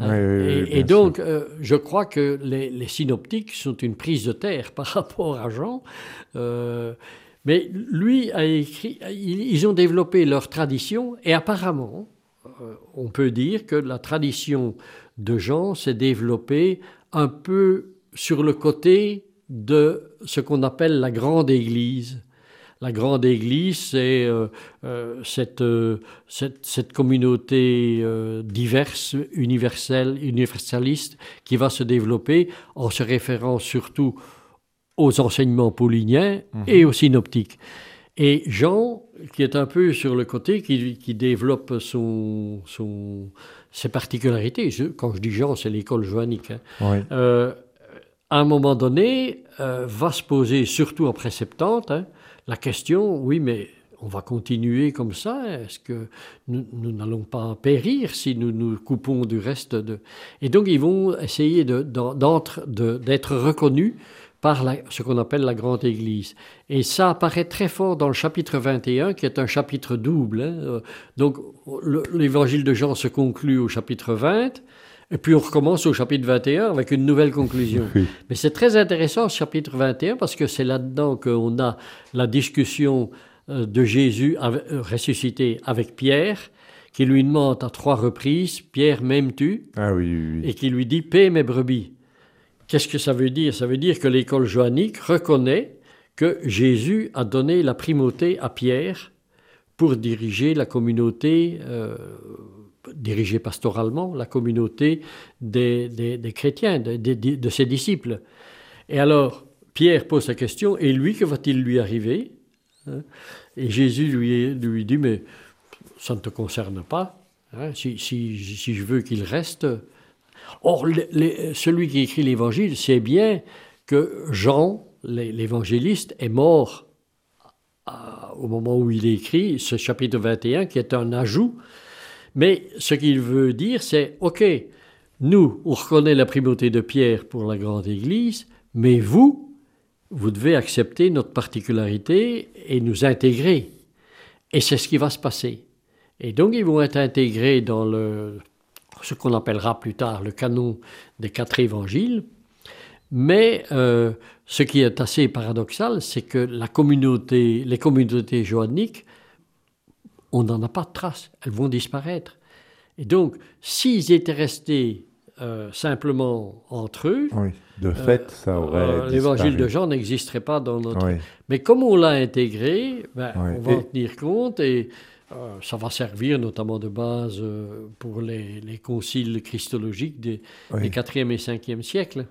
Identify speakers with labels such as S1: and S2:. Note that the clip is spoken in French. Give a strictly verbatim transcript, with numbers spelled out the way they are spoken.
S1: Oui, oui, oui,
S2: et,
S1: bien
S2: et donc,
S1: sûr.
S2: euh, je crois que les, les synoptiques sont une prise de terre par rapport à Jean. Euh, mais lui a écrit, ils, ils ont développé leur tradition et apparemment, euh, on peut dire que la tradition de Jean s'est développée un peu sur le côté de ce qu'on appelle la grande Église. La grande Église, c'est euh, euh, cette, euh, cette, cette communauté euh, diverse, universelle, universaliste, qui va se développer en se référant surtout aux enseignements pauliniens et
S1: Mhm.
S2: aux synoptiques. Et Jean, qui est un peu sur le côté, qui, qui développe son, son, ses particularités, je, quand je dis Jean, c'est l'école johannique, hein,
S1: Oui.
S2: euh, à un moment donné, euh, va se poser, surtout après septante, hein, la question, oui, mais on va continuer comme ça, est-ce que nous, nous n'allons pas périr si nous nous coupons du reste de... Et donc, ils vont essayer de, d'entre, de, d'être reconnus par la, ce qu'on appelle la grande Église. Et ça apparaît très fort dans le chapitre vingt et un, qui est un chapitre double. Hein. Donc, le, l'évangile de Jean se conclut au chapitre vingt, et puis on recommence au chapitre vingt et un avec une nouvelle conclusion.
S1: Oui.
S2: Mais c'est très intéressant ce chapitre vingt et un parce que c'est là-dedans qu'on a la discussion de Jésus avec, euh, ressuscité avec Pierre, qui lui demande à trois reprises, Pierre, m'aimes-tu?
S1: Ah oui, oui, oui.
S2: Et qui lui dit, paie mes brebis. Qu'est-ce que ça veut dire? Ça veut dire que l'école johannique reconnaît que Jésus a donné la primauté à Pierre pour diriger la communauté, euh, diriger pastoralement la communauté des, des, des chrétiens, de, de, de ses disciples. Et alors, Pierre pose la question, et lui, que va-t-il lui arriver? Et Jésus lui, lui dit, mais ça ne te concerne pas, hein, si, si, si je veux qu'il reste. Or, les, les, celui qui écrit l'Évangile sait bien que Jean, l'évangéliste, est mort à, au moment où il écrit ce chapitre vingt et un, qui est un ajout. Mais ce qu'il veut dire, c'est, OK, nous, on reconnaît la primauté de Pierre pour la grande Église, mais vous, vous devez accepter notre particularité et nous intégrer. Et c'est ce qui va se passer. Et donc, ils vont être intégrés dans le, ce qu'on appellera plus tard le canon des quatre évangiles. Mais euh, ce qui est assez paradoxal, c'est que la communauté, les communautés johanniques, on n'en a pas de traces, elles vont disparaître. Et donc, s'ils étaient restés euh, simplement entre eux,
S1: Oui. De fait, ça aurait
S2: euh, l'évangile
S1: disparu.
S2: de Jean n'existerait pas dans notre...
S1: Oui.
S2: Mais comme on l'a intégré, ben,
S1: Oui.
S2: on va
S1: Et-
S2: en tenir compte et euh, ça va servir notamment de base euh, pour les, les conciles christologiques des,
S1: Oui.
S2: des quatrième et cinquième siècles.